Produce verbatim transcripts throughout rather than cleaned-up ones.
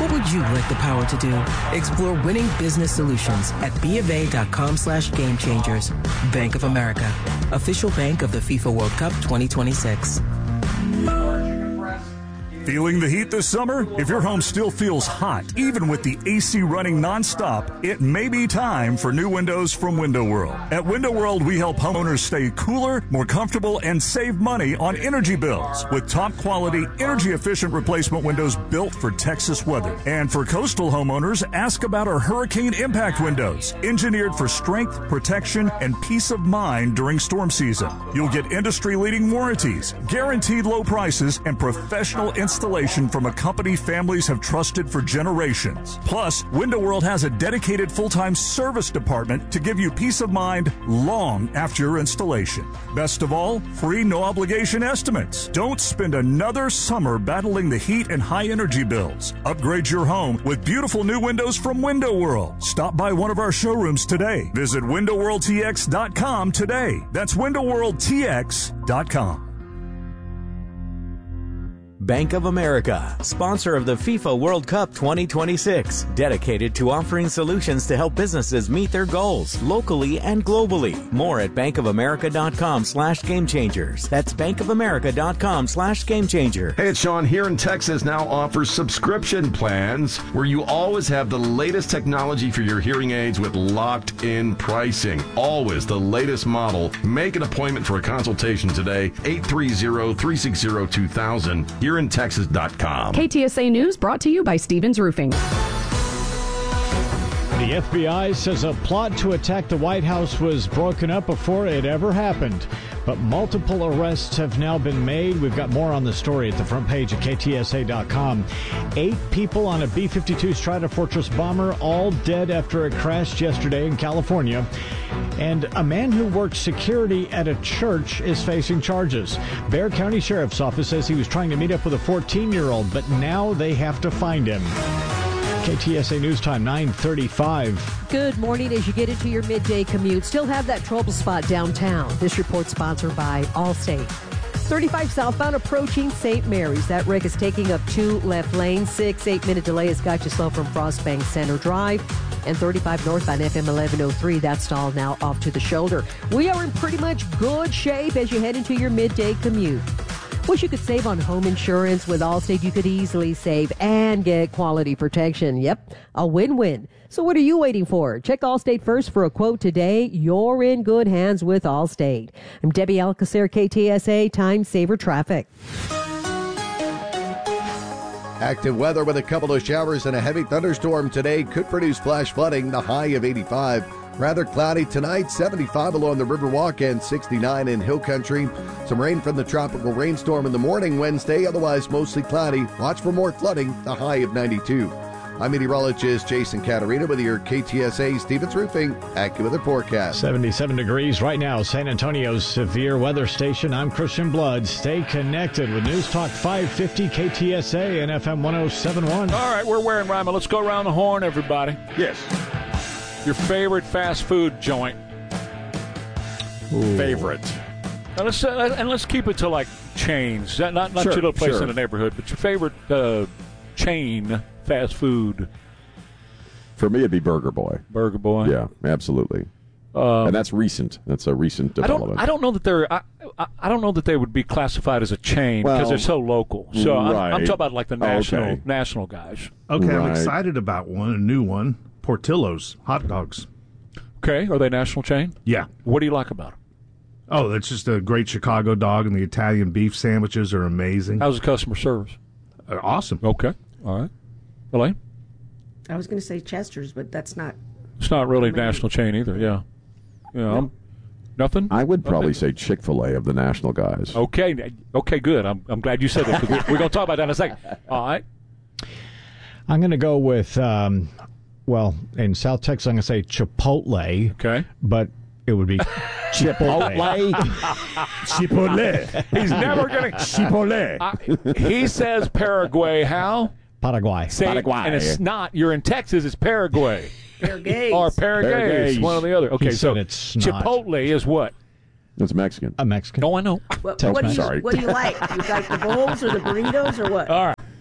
What would you like the power to do? Explore winning business solutions at bofa.com slash game changers. Bank of America, official bank of the FIFA World Cup twenty twenty-six. Feeling the heat this summer? If your home still feels hot, even with the A C running nonstop, it may be time for new windows from Window World. At Window World, we help homeowners stay cooler, more comfortable, and save money on energy bills with top-quality, energy-efficient replacement windows built for Texas weather. And for coastal homeowners, ask about our hurricane impact windows, engineered for strength, protection, and peace of mind during storm season. You'll get industry-leading warranties, guaranteed low prices, and professional installation installation from a company families have trusted for generations. Plus, Window World has a dedicated full-time service department to give you peace of mind long after your installation. Best of all, free no-obligation estimates. Don't spend another summer battling the heat and high energy bills. Upgrade your home with beautiful new windows from Window World. Stop by one of our showrooms today. Visit window world t x dot com today. That's window world t x dot com. Bank of America, sponsor of the FIFA World Cup twenty twenty-six, dedicated to offering solutions to help businesses meet their goals locally and globally. More at bankofamerica.com slash game changers. That's bankofamerica.com slash game changer. Hey, it's Sean. Here in Texas now offers subscription plans where you always have the latest technology for your hearing aids with locked-in pricing. Always the latest model. Make an appointment for a consultation today, eight three zero, three six zero, two thousand. Here in Texas dot com. K T S A News brought to you by Stevens Roofing. The F B I says a plot to attack the White House was broken up before it ever happened. But multiple arrests have now been made. We've got more on the story at the front page of K T S A dot com. Eight people on a B fifty-two Stratofortress bomber, all dead after it crashed yesterday in California. And a man who worked security at a church is facing charges. Bexar County Sheriff's Office says he was trying to meet up with a fourteen-year-old, but now they have to find him. K T S A News Time, nine thirty-five. Good morning. As you get into your midday commute, still have that trouble spot downtown. This report sponsored by Allstate. thirty-five southbound approaching Saint Mary's. That wreck is taking up two left lanes. Six, eight-minute delay has got you slow from Frostbank Center Drive. And thirty-five northbound F M eleven oh three. That stall now off to the shoulder. We are in pretty much good shape as you head into your midday commute. Wish you could save on home insurance. With Allstate, you could easily save and get quality protection. Yep, a win-win. So what are you waiting for? Check Allstate first for a quote today. You're in good hands with Allstate. I'm Debbie Alcacer, K T S A Time Saver Traffic. Active weather with a couple of showers and a heavy thunderstorm today could produce flash flooding, the high of eighty-five. Rather cloudy tonight, seventy-five along the Riverwalk and sixty-nine in Hill Country. Some rain from the tropical rainstorm in the morning Wednesday, otherwise mostly cloudy. Watch for more flooding, the high of ninety-two. I'm meteorologist Jason Caterina with your K T S A Stevens Roofing AccuWeather forecast. seventy-seven degrees right now, San Antonio's severe weather station. I'm Christian Blood. Stay connected with News Talk five fifty K T S A and F M one oh seven point one. All right, we're wearing Ryman. Let's go around the horn, everybody. Yes. Your favorite fast food joint. Ooh. Favorite. Now let's, uh, and let's keep it to, like, chains. Not, not sure, your little place sure. in the neighborhood, but your favorite uh, chain fast food. For me, it'd be Burger Boy. Burger Boy. Yeah, absolutely. Um, and that's recent. That's a recent development. I don't. I don't know that they're. I, I, I don't know that they would be classified as a chain because Well, they're so local. So right. I'm, I'm talking about like the national Okay. national guys. Okay, I'm Right. excited about one, a new one. Portillo's hot dogs. Okay, are they national chain? Yeah. What do you like about them? Oh, that's just a great Chicago dog, and the Italian beef sandwiches are amazing. How's the customer service? Uh, awesome. Okay, all right. Elaine? I was going to say Chester's, but that's not. It's not really a national chain either. Yeah. Yeah. I'm, nothing. I would probably Okay. say Chick-fil-A of the national guys. Okay. Okay. Good. I'm. I'm glad you said that. We're going to talk about that in a second. All right. I'm going to go with, um, well, in South Texas, I'm going to say Chipotle. Okay. But it would be Chipotle. Chipotle. He's never going to. Chipotle. Uh, he says Paraguay. How? Paraguay. Say, Paraguay. And it's not. You're in Texas. It's Paraguay. Paraguay. Or Paraguay. One or the other. Okay. He So said it's not. Chipotle is what? It's Mexican. A Mexican. Oh, I know. What, Tex-Mex. what, do you, Sorry. what do you like? You like the bowls or the burritos or what? All right.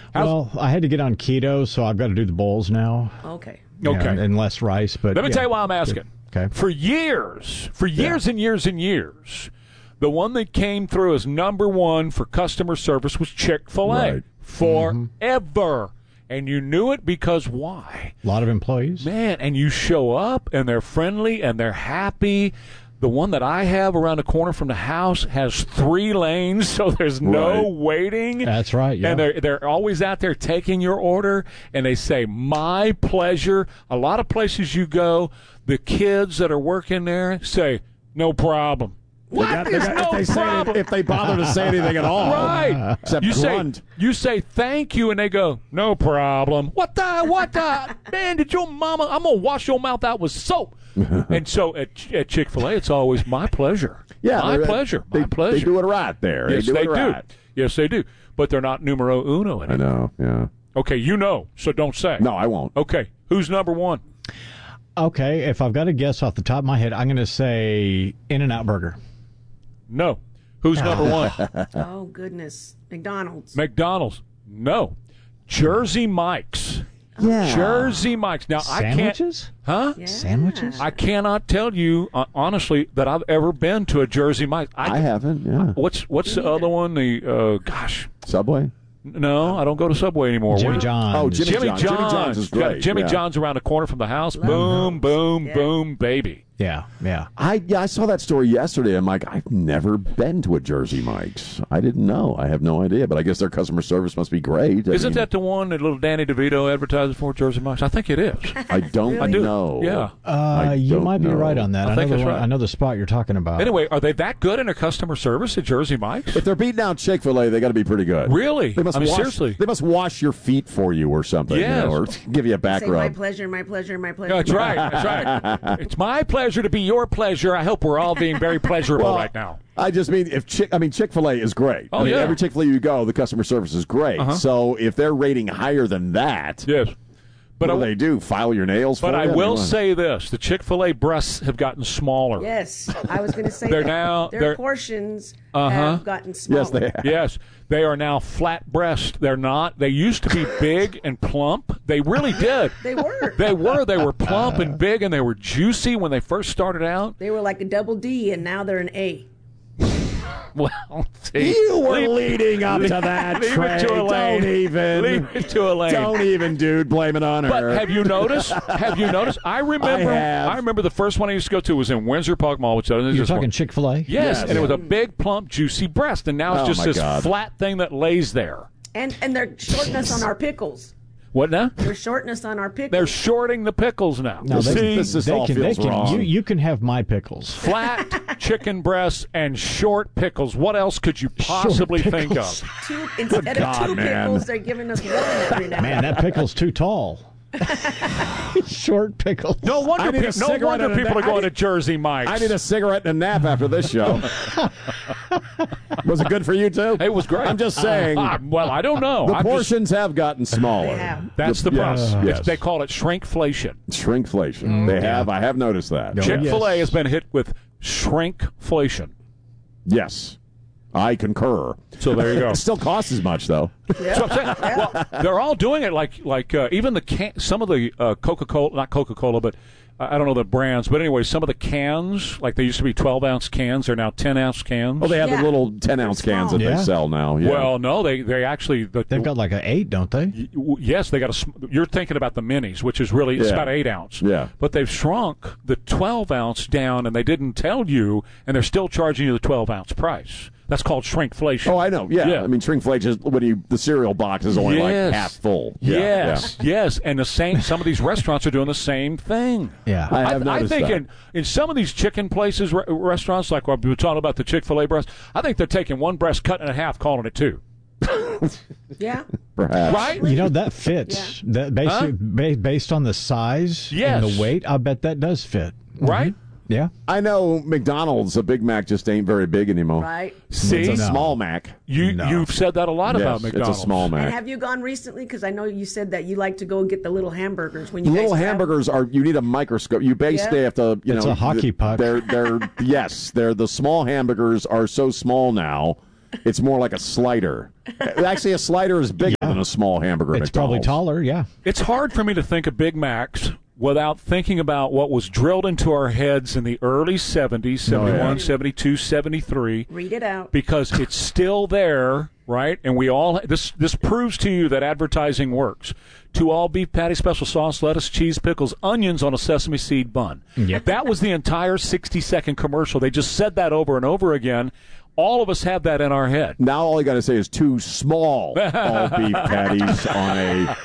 How's, well, I had to get on keto, so I've got to do the bowls now. Okay. Okay. And, and less rice. But let me yeah. tell you why I'm asking. Okay. For years, for years Yeah. and years and years, the one that came through as number one for customer service was Chick-fil-A. Right. Forever. Mm-hmm. And you knew it because why? A lot of employees. Man, and you show up, and they're friendly, and they're happy. The one that I have around the corner from the house has three lanes, so there's no Right. waiting. That's right, yeah. And they're, they're always out there taking your order, and they say, my pleasure. A lot of places you go, the kids that are working there say, no problem. What? They got- they There's got- no if, they say problem. any- if they bother to say anything at all. Right. Except you grunt. say you say thank you, and they go, no problem. What the? What the? Man, did your mama? I'm gonna wash your mouth out with soap. And so at, at Chick-fil-A, it's always my pleasure. Yeah, my they're- pleasure. My They, pleasure. they do it right there. Yes, they do they it do. right. Yes, they do. But they're not numero uno I anymore. know, yeah. Okay, you know, so don't say. No, I won't. Okay, who's number one? Okay, if I've got to guess off the top of my head, I'm going to say In-N-Out Burger. No. Who's number one? Oh, goodness. McDonald's. McDonald's. No. Jersey Mike's. Yeah. Jersey Mike's. Now I can't. Sandwiches? Huh? Yeah. Sandwiches? I cannot tell you uh, honestly that I've ever been to a Jersey Mike's. I haven't, yeah. What's what's the other one? The uh, gosh, Subway? no, I don't go to Subway anymore. Jimmy What- John's. Oh, Jimmy, Jimmy John's. John's. Jimmy John's is Yeah, great. Jimmy yeah. John's around the corner from the house. Boom, boom, Yeah. boom, baby. Yeah, yeah. I yeah, I saw that story yesterday. I'm like, I've never been to a Jersey Mike's. I didn't know. I have no idea. But I guess their customer service must be great. I Isn't mean, that the one that little Danny DeVito advertises for, Jersey Mike's? I think it is. I don't I do. know. Yeah. Uh, I you don't might be know. right on that. I I, think know the that's one, right. I know the spot you're talking about. Anyway, are they that good in their customer service at Jersey Mike's? If they're beating out Chick-fil-A, they got to be pretty good. Really? They must I mean, wash, seriously. They must wash your feet for you or something. you Yes. know, or give you a back Say my rub. pleasure, my pleasure, my pleasure. That's right. That's right. It's my pleasure to be your pleasure. I hope we're all being very pleasurable Well, right now. I just mean if Chick, I mean Chick-fil-A is great. Oh, I mean, yeah. every Chick-fil-A you go, the customer service is great. Uh-huh. So if they're rating higher than that, Yes. But what I, do they do? File your nails but for I you? will mean, what? say this: the Chick-fil-A breasts have gotten smaller. Yes, I was going to say They're that. now- Their they're- portions Uh-huh. have gotten smaller. Yes, they have. Yes, they are now flat breast. They're not. They used to be big and plump. They really did. They were. They were. They were plump and big, and they were juicy when they first started out. They were like a double D, and now they're an A. Well, see, You were leave- leading up leave- to that, leave Trey. it to Elaine. Don't even. Leave it to Elaine. Don't even, dude. Blame it on her. But have you noticed? Have you noticed? I remember. I have. remember the first one I used to go to was in Windsor Park Mall, which I You're talking Chick-fil-A? Yes, Yes. and it was a big, plump, juicy breast, and now it's Oh, just my this God. flat thing that lays there. And and they're shorting us on our pickles. What now? They're shorting us on our pickles. They're shorting the pickles now. No, they, See, this is they all can, they feels can, wrong. You, you can have my pickles. flat chicken breasts and short pickles. What else could you possibly think pickles. of? two, instead God, of two man. pickles, they're giving us one every now. Man, that pickle's too tall. Short pickles. No wonder, I need a pe- no cigarette wonder and a people na- are going I to need- Jersey Mike's. I need a cigarette and a nap after this show. Was it good for you too? It was great. I'm just saying. Uh, well, I don't know. the I'm just- portions have gotten smaller. They have. that's the Yes, problem. yes. They call it shrinkflation. Shrinkflation. They have. I have noticed that. No. Chick-fil-A yes. has been hit with shrinkflation. Yes. I concur. So there you go. It still costs as much, though. That's what I'm saying. Well, they're all doing it like like uh, even the can, some of the uh, Coca-Cola, not Coca-Cola, but I I don't know the brands, but anyway, some of the cans, like they used to be twelve ounce cans, they're now ten ounce cans. Oh, they have Yeah. the little ten ounce cans that Yeah. they sell now. Yeah. Well, no, they they actually the, They've got like an eight, don't they? Y- w- Yes, they got a. sm- You're thinking about the minis, which is really it's Yeah. about eight ounce. Yeah. But they've shrunk the twelve ounce down, and they didn't tell you, and they're still charging you the twelve ounce price. That's called shrinkflation. Oh, I know. Yeah. Yeah. I mean, shrinkflation is when you the cereal box is only Yes. like half full. Yeah, Yes, yes, and the same. Some of these restaurants are doing the same thing. Yeah. I have I, noticed think that. in, in some of these chicken places, re- restaurants, like what we were talking about the Chick-fil-A breast, I think they're taking one breast, cutting it in half, calling it two. Yeah. Perhaps. Right? You know, that fits. That basically, ba- based on the size Yes. and the weight, I bet that does fit. Right? Yeah. I know McDonald's, a Big Mac just ain't very big anymore. Right. See, It's a No. small Mac. you No. you've said that a lot Yes, about McDonald's. it's a small And Mac. have you gone recently? Because I know you said that you like to go get the little hamburgers when The you little guys hamburgers are you need a microscope. You basically Yeah. have to, you It's know, a hockey th- puck. They're they're yes, they're the small hamburgers are so small now. It's more like a slider. Actually, a slider is bigger than than a small hamburger at It's probably McDonald's. taller, yeah. It's hard for me to think of Big Macs without thinking about what was drilled into our heads in the early seventies, seventy-one, Oh, yeah. seventy-two, seventy-three. Read it out. Because it's still there, right? And we all this this proves to you that advertising works. Two all beef patty, special sauce, lettuce, cheese, pickles, onions on a sesame seed bun. Yep. That was the entire sixty second commercial. They just said that over and over again. All of us have that in our head. Now all you got to say is two small all beef patties on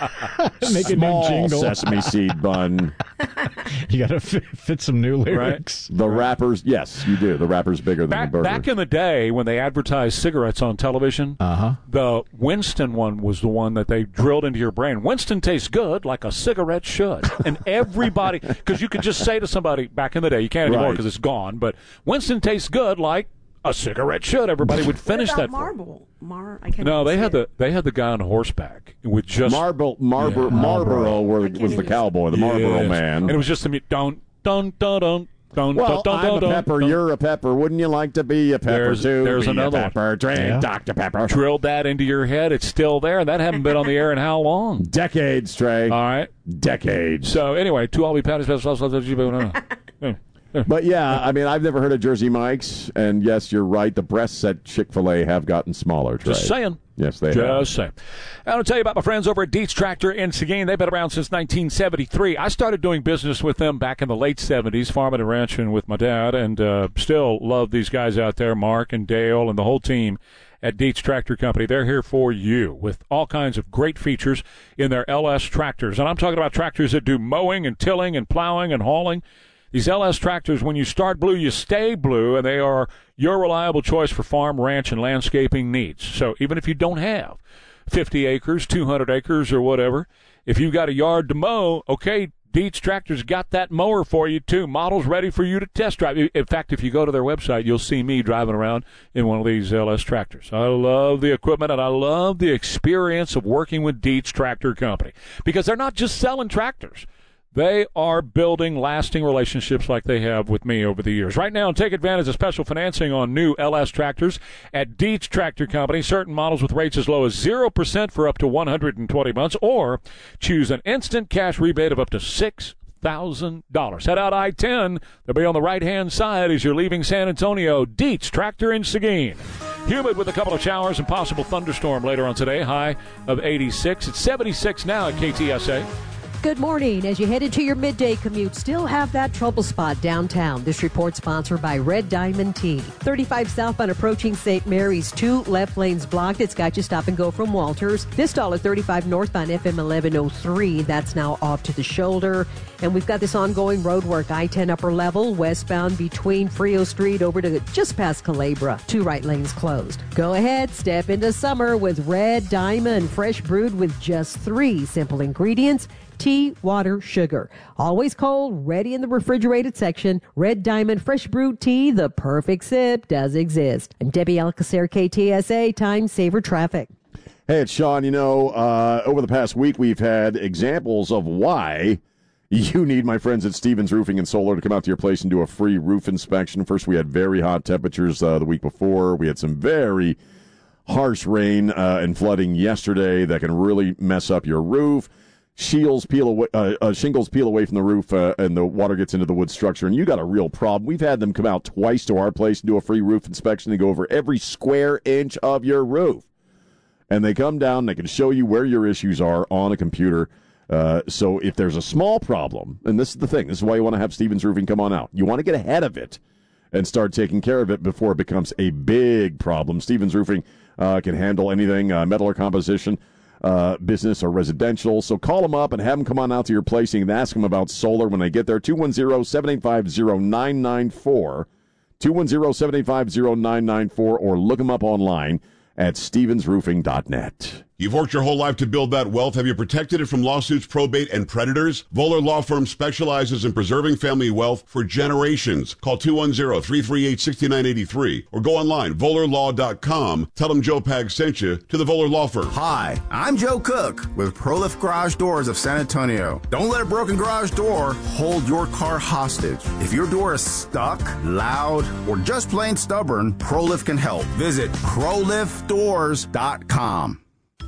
a Make a new small jingle. sesame seed bun. You got to fit, fit some new lyrics. The wrapper's, yes, you do. The wrapper's bigger than Back, the burger. back in the day when they advertised cigarettes on television, Uh-huh. the Winston one was the one that they drilled into your brain. Winston tastes good like a cigarette should. And everybody, because you could just say to somebody back in the day, you can't anymore Right. because it's gone, but Winston tastes good like a cigarette should. Everybody would finish what that. about for- Marble? Mar, I can't No, even they see had it. the they had the guy on horseback with just Marble, Marlboro, Yeah. Marlboro were, I can't was the even- cowboy, the Marlboro Yes. man. and it was just a mu- don't don't don't don't don't Well, don't I'm don't a don't pepper, don't. you're a pepper. Wouldn't you like to be a pepper There's- too? there's Be another a one. pepper. Drink Yeah. Doctor Pepper. Drilled that into your head. It's still there, and that haven't been on the air in how long? Decades, Trey. All right. Decades. So anyway, two all beef patties, special sauce, lettuce, cheese, pickles, onions. But yeah, I mean, I've never heard of Jersey Mike's, and yes, you're right. The breasts at Chick-fil-A have gotten smaller, Trey. Just saying. Yes, they have. Just saying. I want to tell you about my friends over at Dietz Tractor in Seguin. They've been around since nineteen seventy-three. I started doing business with them back in the late seventies, farming and ranching with my dad, and uh, still love these guys out there, Mark and Dale and the whole team at Dietz Tractor Company. They're here for you with all kinds of great features in their L S tractors. And I'm talking about tractors that do mowing and tilling and plowing and hauling. These L S tractors, when you start blue, you stay blue, and they are your reliable choice for farm, ranch, and landscaping needs. So even if you don't have fifty acres, two hundred acres, or whatever, if you've got a yard to mow, okay, Dietz Tractor's got that mower for you, too. Models ready for you to test drive. In fact, if you go to their website, you'll see me driving around in one of these L S tractors. I love the equipment, and I love the experience of working with Dietz Tractor Company because they're not just selling tractors. They are building lasting relationships like they have with me over the years. Right now, take advantage of special financing on new L S tractors at Dietz Tractor Company. Certain models with rates as low as zero percent for up to one hundred twenty months, or choose an instant cash rebate of up to six thousand dollars. Head out I ten. They'll be on the right-hand side as you're leaving San Antonio. Dietz Tractor in Seguin. Humid with a couple of showers and possible thunderstorm later on today. High of eighty-six. It's seventy-six now at K T S A. Good morning. As you head into your midday commute, still have that trouble spot downtown. This report sponsored by Red Diamond Tea. thirty-five southbound approaching Saint Mary's, two left lanes blocked. It's got you stop and go from Walters. This stall at thirty-five northbound F M eleven oh three. That's now off to the shoulder. And we've got this ongoing road work, I ten upper level, westbound between Frio Street over to just past Calabria. Two right lanes closed. Go ahead, step into summer with Red Diamond, fresh brewed with just three simple ingredients. Tea, water, sugar. Always cold, ready in the refrigerated section. Red Diamond Fresh Brewed Tea, the perfect sip, does exist. I'm Debbie Alcacer, K T S A, Time Saver Traffic. Hey, it's Sean. You know, uh, over the past week, we've had examples of why you need my friends at Stevens Roofing and Solar to come out to your place and do a free roof inspection. First, we had very hot temperatures uh, the week before. We had some very harsh rain uh, and flooding yesterday that can really mess up your roof. Shingles peel away, uh, uh, shingles peel away from the roof, uh, and the water gets into the wood structure, and you got a real problem. We've had them come out twice to our place and do a free roof inspection and go over every square inch of your roof. And they come down, and they can show you where your issues are on a computer. Uh, so if there's a small problem, and this is the thing, this is why you want to have Stevens Roofing come on out. You want to get ahead of it and start taking care of it before it becomes a big problem. Stevens Roofing uh, can handle anything, uh, metal or composition, Uh, business or residential. So call them up and have them come on out to your place and ask them about solar when they get there. two one zero, seven eight five, zero nine nine four. two one zero, seven eight five, zero nine nine four, or look them up online at stevens roofing dot net. You've worked your whole life to build that wealth. Have you protected it from lawsuits, probate, and predators? Voller Law Firm specializes in preserving family wealth for generations. Call two one zero, three three eight, six nine eight three or go online, voller law dot com. Tell them Joe Pag sent you to the Voller Law Firm. Hi, I'm Joe Cook with ProLift Garage Doors of San Antonio. Don't let a broken garage door hold your car hostage. If your door is stuck, loud, or just plain stubborn, ProLift can help. Visit pro lift doors dot com.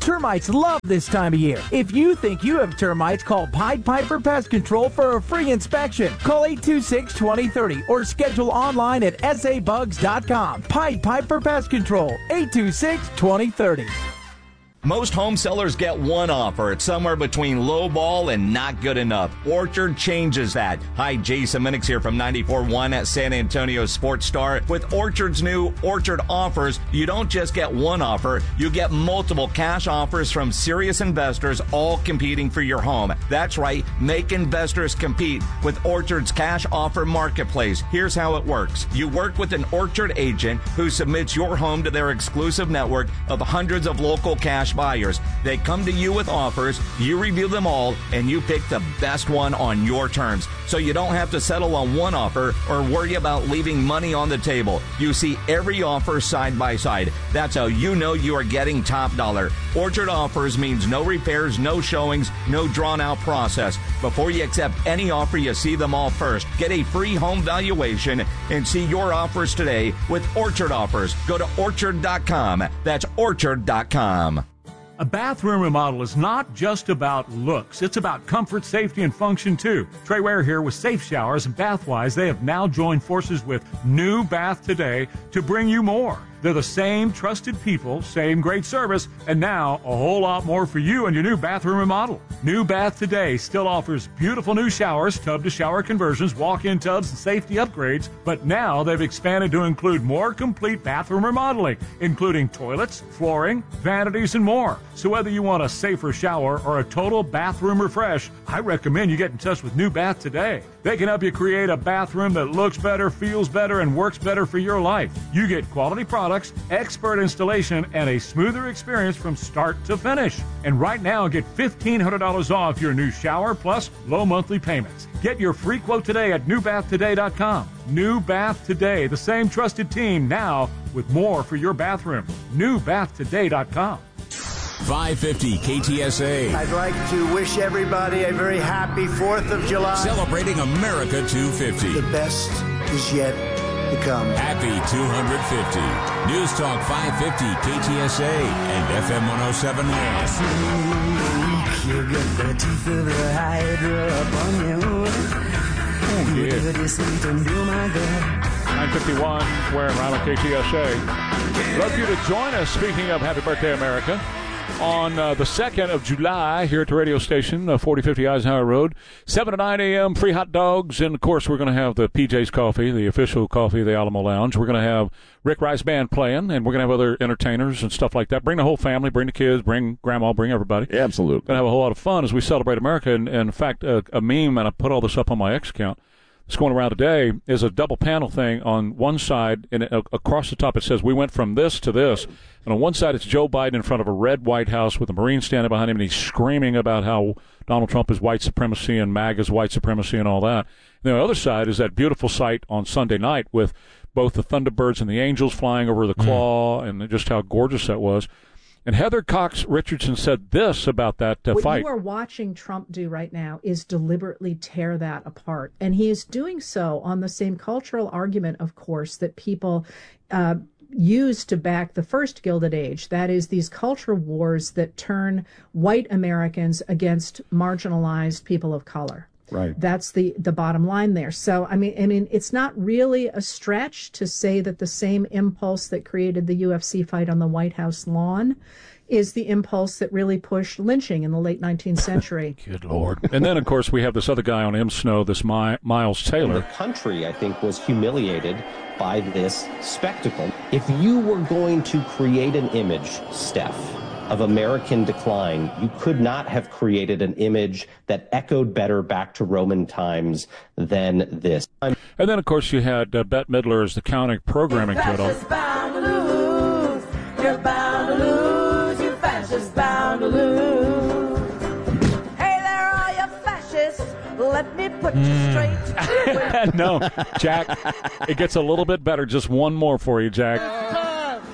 Termites love this time of year. If you think you have termites, call Pied Piper Pest Control for a free inspection. Call eight two six, two zero three zero or schedule online at s a bugs dot com. Pied Piper Pest Control, eight two six, two zero three zero. Most home sellers get one offer. It's somewhere between low ball and not good enough. Orchard changes that. Hi, Jason Minix here from ninety-four point one at San Antonio Sports Star. With Orchard's new Orchard offers, you don't just get one offer, you get multiple cash offers from serious investors, all competing for your home. That's right, make investors compete with Orchard's cash offer marketplace. Here's how it works. You work with an Orchard agent who submits your home to their exclusive network of hundreds of local cash buyers. They come to you with offers, you review them all, and you pick the best one on your terms. So you don't have to settle on one offer or worry about leaving money on the table. You see every offer side by side. That's how you know you are getting top dollar. Orchard offers means no repairs, no showings, no drawn out process. Before you accept any offer, you see them all first. Get a free home valuation and see your offers today with Orchard offers. Go to orchard dot com. That's orchard dot com. A bathroom remodel is not just about looks. It's about comfort, safety, and function, too. Trey Ware here with Safe Showers and Bathwise. They have now joined forces with New Bath Today to bring you more. They're the same trusted people, same great service, and now a whole lot more for you and your new bathroom remodel. New Bath Today still offers beautiful new showers, tub-to-shower conversions, walk-in tubs, and safety upgrades, but now they've expanded to include more complete bathroom remodeling, including toilets, flooring, vanities, and more. So whether you want a safer shower or a total bathroom refresh, I recommend you get in touch with New Bath Today. They can help you create a bathroom that looks better, feels better, and works better for your life. You get quality products, expert installation, and a smoother experience from start to finish. And right now, get fifteen hundred dollars off your new shower plus low monthly payments. Get your free quote today at new bath today dot com. New Bath Today, the same trusted team now with more for your bathroom. new bath today dot com. five fifty K T S A. I'd like to wish everybody a very happy fourth of July. Celebrating America two fifty. The best is yet to come. Happy two hundred fifty. News Talk five fifty K T S A and F M one oh seven You get the teeth of the hydra upon you. Oh, yeah. nine fifty-one, Ware and Rhyme on K T S A. Love you to join us. Speaking of Happy Birthday, America, on uh, the second of July here at the radio station, uh, forty fifty Eisenhower Road, seven to nine a.m., free hot dogs, and, of course, we're going to have the P J's Coffee, the official coffee of the Alamo Lounge. We're going to have Rick Rice Band playing, and we're going to have other entertainers and stuff like that. Bring the whole family, bring the kids, bring Grandma, bring everybody. Yeah, absolutely. Going to have a whole lot of fun as we celebrate America. And, and in fact, uh, a meme, and I put all this up on my X account, it's going around today, is a double panel thing on one side, and uh, across the top it says, we went from this to this. And on one side it's Joe Biden in front of a red White House with a Marine standing behind him, and he's screaming about how Donald Trump is white supremacy and MAGA's white supremacy and all that. And the other side is that beautiful sight on Sunday night with both the Thunderbirds and the Angels flying over the claw, mm. and just how gorgeous that was. And Heather Cox Richardson said this about that uh, what fight. What you are watching Trump do right now is deliberately tear that apart. And he is doing so on the same cultural argument, of course, that people uh, use to back the first Gilded Age. That is, these culture wars that turn white Americans against marginalized people of color. Right. That's the, the bottom line there. So, I mean, I mean, it's not really a stretch to say that the same impulse that created the U F C fight on the White House lawn is the impulse that really pushed lynching in the late nineteenth century. Good Lord. And then, of course, we have this other guy on M. Snow, this My, Miles Taylor. The country, I think, was humiliated by this spectacle. If you were going to create an image, Steph, of American decline, you could not have created an image that echoed better back to Roman times than this. And then, of course, you had uh, Bette Midler as the county programming to it all. Bound to lose. You're bound to lose. You fascists bound to lose. Hey there, all you fascists. Let me put you straight. No, Jack, it gets a little bit better. Just one more for you, Jack.